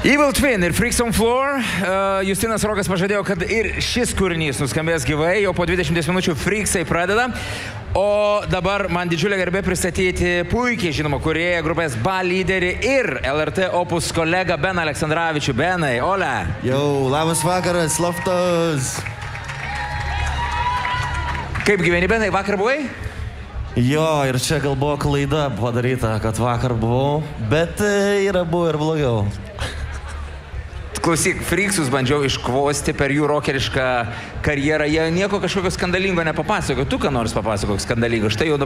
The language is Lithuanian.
Evil Twin ir Freaks on Floor. Justinas Rokas pažadėjo, kad ir šis kūrinys nuskambės gyvai, jau po 20 minučių Freaksai pradeda. O dabar man didžiulė garbė pristatyti puikiai žinomą kūrėją grupės BA lyderį ir LRT Opus kolegą Beną Aleksandravičių. Benai, ole. Jau, labas vakaras, Loftas. Kaip gyveni, Benai, vakar buvai? Jo, ir čia gal buvo klaida padaryta, kad vakar buvau, bet yra buvo ir blogiau. Klausyk, Freaksus bandžiau iškvosti per jų rokerišką karjerą. Jie nieko kažkokio skandalingo nepapasako. Tu ką nors papasako skandalingo. Štai jau